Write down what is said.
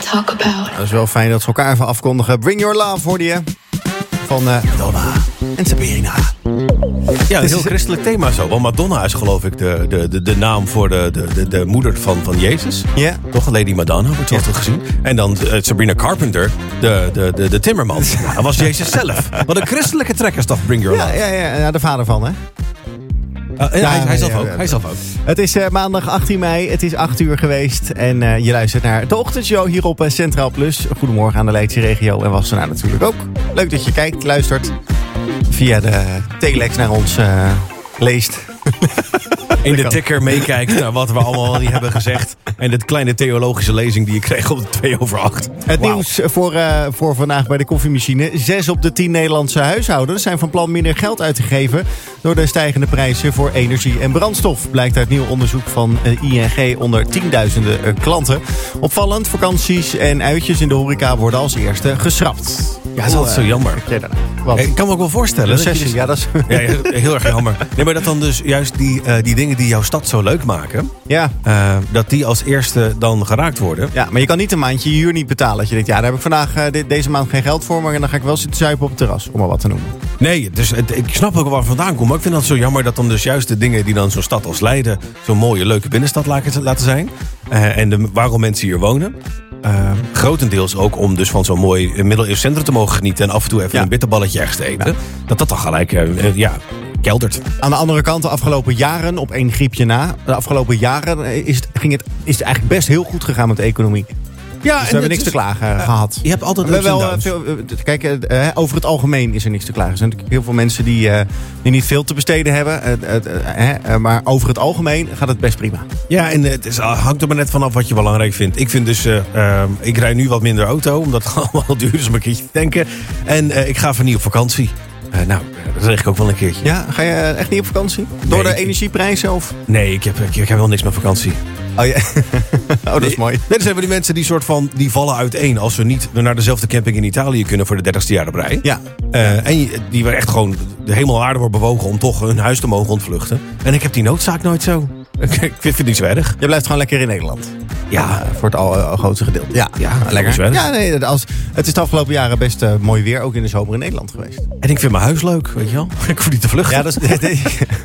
talk about. Het is wel fijn dat ze elkaar even afkondigen. Bring Your Love hoorde je van Madonna en Sabrina. Ja, een heel christelijk thema zo. Want Madonna is geloof ik de naam voor de moeder van Jezus. Ja. Toch? Lady Madonna wordt wel toch gezien. En dan Sabrina Carpenter, de timmerman. Ja, dat was Jezus zelf. Wat een christelijke trekkersdag, Bring Your Love. Ja, de vader van, hè? Hij zelf ook. Het is maandag 18 mei, het is 8 uur geweest en je luistert naar de ochtendshow hier op Centraal Plus. Goedemorgen aan de Leidse regio en Wassenaar natuurlijk ook. Leuk dat je kijkt, luistert, via de telex naar ons leest. In de ticker meekijkt naar wat we allemaal niet hebben gezegd. En de kleine theologische lezing die je kreeg op de 2/8. Het nieuws voor vandaag bij de koffiemachine. 6 op de 10 Nederlandse huishoudens zijn van plan minder geld uit te geven door de stijgende prijzen voor energie en brandstof. Blijkt uit nieuw onderzoek van ING onder tienduizenden klanten. Opvallend, vakanties en uitjes in de horeca worden als eerste geschrapt. Ja, dat is altijd zo jammer. Ik kan me ook wel voorstellen. Recessie, ja, dat is... Ja, heel erg jammer. Nee, maar dat dan dus juist die dingen die jouw stad zo leuk maken... Ja. Dat die als eerste dan geraakt worden. Ja, maar je kan niet een maandje je huur niet betalen. Dat je denkt, ja, daar heb ik vandaag deze maand geen geld voor... maar dan ga ik wel zitten zuipen op het terras, om maar wat te noemen. Nee, dus ik snap ook waar het vandaan komt. Maar ik vind dat zo jammer dat dan dus juist de dingen die dan zo'n stad als Leiden... zo'n mooie, leuke binnenstad laten zijn. Waarom mensen hier wonen... grotendeels ook om dus van zo'n mooi middeleeuws centrum te mogen genieten... en af en toe even een bitterballetje ergens te eten. Ja. Dat dan gelijk keldert. Aan de andere kant, de afgelopen jaren, op één griepje na... de afgelopen jaren is het eigenlijk best heel goed gegaan met de economie. Ja, dus we hebben niks te klagen gehad. Je hebt altijd kijk, over het algemeen is er niks te klagen. Er zijn natuurlijk heel veel mensen die niet veel te besteden hebben. Maar over het algemeen gaat het best prima. Ja, en het hangt er maar net vanaf wat je belangrijk vindt. Ik vind dus, ik rijd nu wat minder auto, omdat het allemaal duur is om een keertje te tanken. En ik ga even niet op vakantie. Dat zeg ik ook wel een keertje. Ja, ga je echt niet op vakantie? Door de energieprijzen? Of? Nee, ik heb wel niks met vakantie. Oh ja. Dat is mooi. Nee, er zijn wel die mensen die vallen uiteen als ze niet naar dezelfde camping in Italië kunnen voor de 30ste jaar op rij. Ja. En die weer echt gewoon de hemel aarde wordt bewogen om toch hun huis te mogen ontvluchten. En ik heb die noodzaak nooit zo. Ik vind het niet zo erg. Je blijft gewoon lekker in Nederland. Ja. Voor het grootste gedeelte. Ja, lekker. Ja, nee, het is de afgelopen jaren best mooi weer, ook in de zomer in Nederland geweest. En ik vind mijn huis leuk, weet je wel. Ik hoef niet te vluchten. Ja, dat is...